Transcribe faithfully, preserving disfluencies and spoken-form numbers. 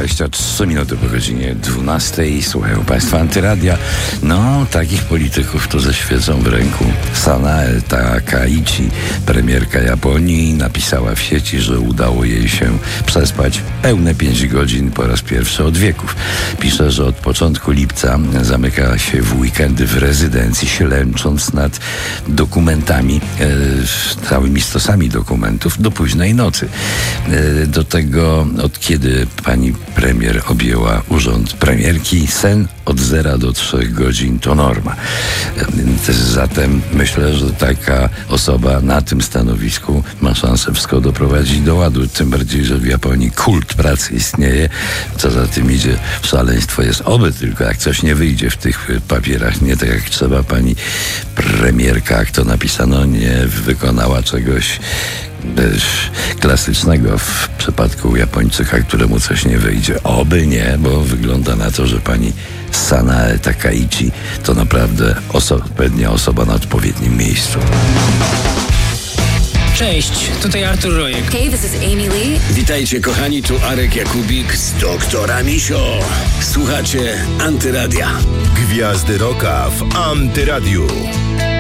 dwadzieścia trzy minuty po godzinie dwunastej. Słuchają Państwo Antyradia. No, takich polityków to ze świecą w ręku. Sanae Takaichi, premierka Japonii, napisała w sieci, że udało jej się przespać pełne pięć godzin po raz pierwszy od wieków. Pisze, że od początku lipca zamyka się w weekendy w rezydencji, ślęcząc nad dokumentami, e, całymi stosami dokumentów do późnej nocy. E, do tego, od kiedy pani premier objęła urząd premierki, sen od zera do trzech godzin to norma. E, zatem myślę, że taka osoba na tym stanowisku ma szansę wszystko doprowadzić do ładu. Tym bardziej, że w Japonii kult pracy istnieje. Co za tym idzie, szaleństwo jest. Oby tylko jak coś nie wyjdzie w tych papierach, nie tak jak trzeba, pani premierka, jak to napisano, nie wykonała czegoś klasycznego w przypadku Japończyka, któremu coś nie wyjdzie. Oby nie, bo wygląda na to, że pani Sanae Takaichi to naprawdę oso- odpowiednia osoba na odpowiednim miejscu. Cześć, tutaj Artur Rojek. Hey, this is Amy Lee. Witajcie kochani, tu Arek Jakubik z Doktora Misio. Słuchacie Antyradia. Gwiazdy Rocka w Antyradiu.